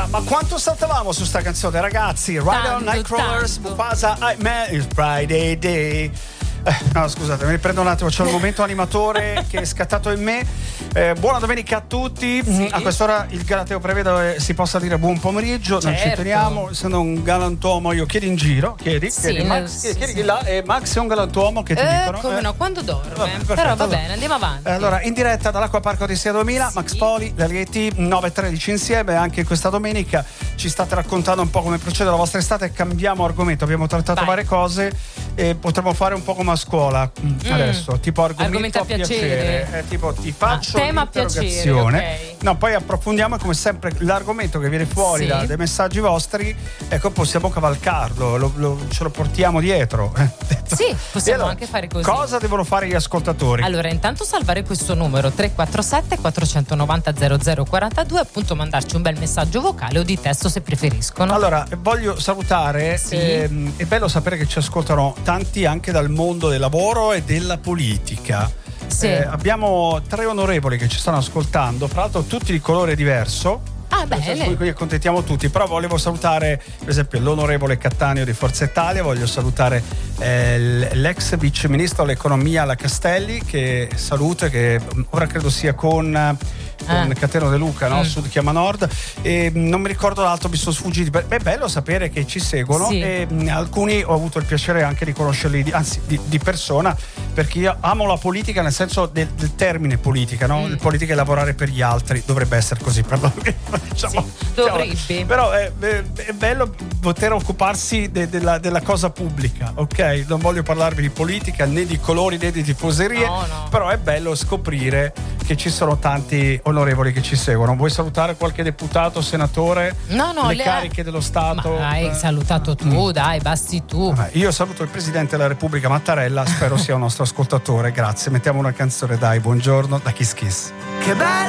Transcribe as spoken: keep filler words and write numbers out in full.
ma quanto saltavamo su sta canzone, ragazzi? Ride on Nightcrawlers, Mufasa, I Man, it's Friday Day. Eh, no, scusate, mi riprendo un attimo, c'è un momento animatore che è scattato in me. Eh, buona domenica a tutti. Sì. A quest'ora il Galateo prevede si possa dire buon pomeriggio, certo. Non ci teniamo, essendo un galantuomo, io chiedi in giro, chiedi, sì, chiedi, Max, sì, chiedi, sì, chiedi sì. là, e Max è un galantuomo che ti eh, dicono. Come eh. no, quando dorme. Vabbè, perfetto, però va allora. bene, andiamo avanti. Allora, in diretta dall'Acquaparco di Sia duemila, sì. Max Poli, la Rieti, nove e tredici insieme, anche questa domenica ci state raccontando un po' come procede la vostra estate. Cambiamo argomento, abbiamo trattato Vai. varie cose e potremmo fare un po' come a scuola mm. adesso, tipo argomento, argomento a piacere, piacere. Eh, tipo ti faccio ah, tema un'interrogazione, okay. No, poi approfondiamo e come sempre l'argomento che viene fuori sì. da, dai messaggi vostri, ecco, possiamo cavalcarlo, lo, lo, ce lo portiamo dietro. Sì, possiamo allora, anche fare così. Cosa devono fare gli ascoltatori? Allora, intanto salvare questo numero tre quattro sette quattro nove zero zero zero quattro due, appunto mandarci un bel messaggio vocale o di testo se preferiscono. Allora, voglio salutare, sì. ehm, è bello sapere che ci ascoltano tanti anche dal mondo del lavoro e della politica. Sì. Eh, abbiamo tre onorevoli che ci stanno ascoltando, fra l'altro tutti di colore diverso. Ah, bene. Quindi accontentiamo tutti, però volevo salutare per esempio l'onorevole Cattaneo di Forza Italia, voglio salutare eh, l'ex vice ministro dell'economia La Castelli, che saluto e che ora credo sia con con ah. Cateno De Luca, no? Mm. Sud chiama Nord, e non mi ricordo l'altro, mi sono sfuggiti. Beh, è bello sapere che ci seguono, sì. E mh, alcuni ho avuto il piacere anche di conoscerli, di, anzi di, di persona, perché io amo la politica nel senso del, del termine politica, no? Mm. Il politica è lavorare per gli altri, dovrebbe essere così, perdone. Diciamo, sì, dovrebbe. Però è, è, è bello poter occuparsi de, della, della cosa pubblica, ok? Non voglio parlarvi di politica né di colori né di tifoserie, no, no. Però è bello scoprire che ci sono tanti onorevoli che ci seguono. Vuoi salutare qualche deputato, senatore? No, no, le, le cariche dello Stato? Ma hai eh, salutato tu, mm. dai, basti tu. Vabbè, io saluto il Presidente della Repubblica Mattarella, spero sia un nostro ascoltatore, grazie. Mettiamo una canzone, dai, buongiorno, da Kiss Kiss. Che bello